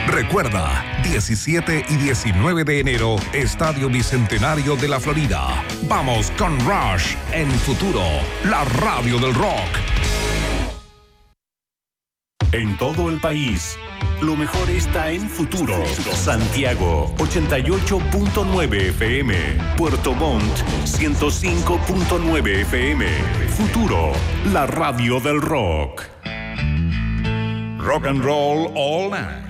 Recuerda, 17 y 19 de enero, Estadio Bicentenario de la Florida. Vamos con Rush en Futuro, la radio del rock. En todo el país, lo mejor está en Futuro. Santiago, 88.9 FM. Puerto Montt, 105.9 FM. Futuro, la radio del rock. Rock and roll all night.